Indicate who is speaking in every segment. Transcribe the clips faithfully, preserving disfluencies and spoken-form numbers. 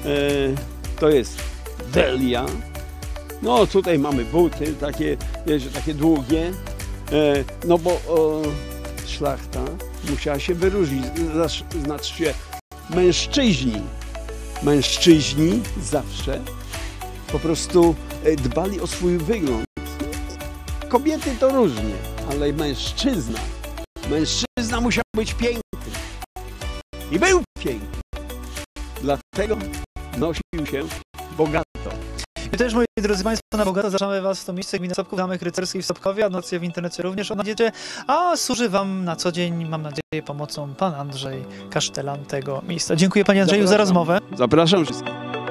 Speaker 1: to jest Delia. No tutaj mamy buty, takie, wiesz, takie długie, no bo o, szlachta musiała się wyróżnić, znaczy się mężczyźni, mężczyźni zawsze po prostu dbali o swój wygląd. Kobiety to różnie, ale mężczyzna, mężczyzna musiał być piękny i był piękny, dlatego nosił się bogato.
Speaker 2: My też, moi drodzy Państwo, na bogato zapraszamy Was w to miejsce gminy Sobków, Zamek Rycerski w Sobkowie, adnotacje w internecie również odnajdziecie, a służy Wam na co dzień, mam nadzieję, pomocą Pan Andrzej, kasztelan tego miejsca. Dziękuję Panie Andrzeju Zapraszam. za rozmowę.
Speaker 1: Zapraszam wszystkich.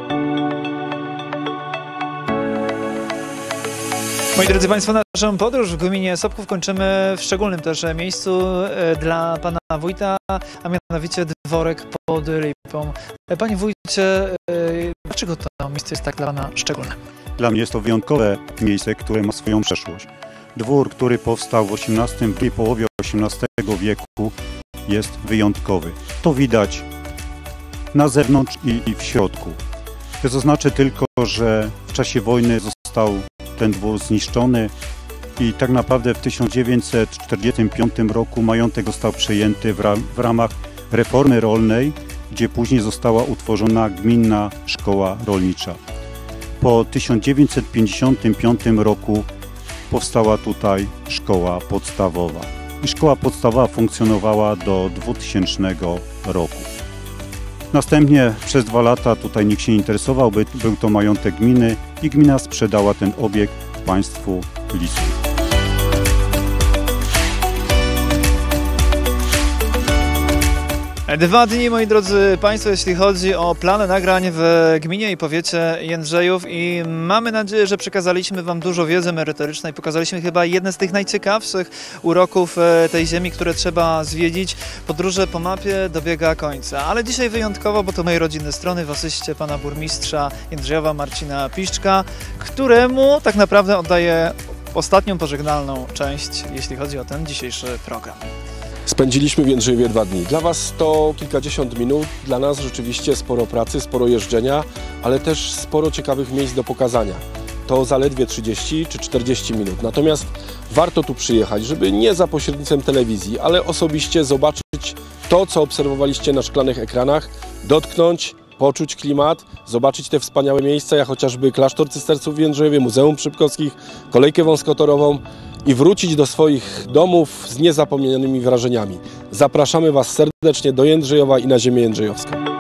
Speaker 2: Moi drodzy Państwo, naszą podróż w gminie Sobków kończymy w szczególnym też miejscu dla Pana Wójta, a mianowicie dworek pod Lipą. Panie Wójcie, dlaczego to miejsce jest tak dla Pana szczególne?
Speaker 3: Dla mnie jest to wyjątkowe miejsce, które ma swoją przeszłość. Dwór, który powstał w osiemnastym, w drugiej połowie osiemnastego wieku, jest wyjątkowy. To widać na zewnątrz i, i w środku. To zaznaczy tylko, że w czasie wojny został ten dwór zniszczony i tak naprawdę w tysiąc dziewięćset czterdziestym piątym roku majątek został przejęty w, ra w ramach reformy rolnej, gdzie później została utworzona Gminna Szkoła Rolnicza. Po tysiąc dziewięćset pięćdziesiątym piątym roku powstała tutaj szkoła podstawowa. I szkoła podstawowa funkcjonowała do dwutysięcznego roku. Następnie przez dwa lata tutaj nikt się nie interesował, by, był to majątek gminy i gmina sprzedała ten obiekt państwu Lisów.
Speaker 2: Dwa dni, moi drodzy Państwo, jeśli chodzi o plany nagrań w gminie i powiecie Jędrzejów i mamy nadzieję, że przekazaliśmy Wam dużo wiedzy merytorycznej, pokazaliśmy chyba jedne z tych najciekawszych uroków tej ziemi, które trzeba zwiedzić. Podróże po mapie dobiega końca, ale dzisiaj wyjątkowo, bo to mojej rodzinnej strony w asyście pana burmistrza Jędrzejowa Marcina Piszczka, któremu tak naprawdę oddaję ostatnią pożegnalną część, jeśli chodzi o ten dzisiejszy program.
Speaker 4: Spędziliśmy w Jędrzejowie dwa dni. Dla Was to kilkadziesiąt minut, dla nas rzeczywiście sporo pracy, sporo jeżdżenia, ale też sporo ciekawych miejsc do pokazania. To zaledwie trzydzieści czy czterdzieści minut. Natomiast warto tu przyjechać, żeby nie za pośrednictwem telewizji, ale osobiście zobaczyć to, co obserwowaliście na szklanych ekranach, dotknąć, poczuć klimat, zobaczyć te wspaniałe miejsca, jak chociażby klasztor cysterców w Jędrzejowie, Muzeum Przypkowskich, kolejkę wąskotorową, i wrócić do swoich domów z niezapomnianymi wrażeniami. Zapraszamy Was serdecznie do Jędrzejowa i na ziemię jędrzejowską.